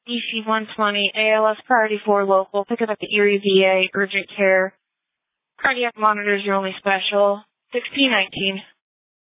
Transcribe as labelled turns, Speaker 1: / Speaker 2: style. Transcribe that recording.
Speaker 1: EC 120, ALS Priority 4 Local, pick it up at Erie VA, urgent care. Cardiac monitors your only special, 1619.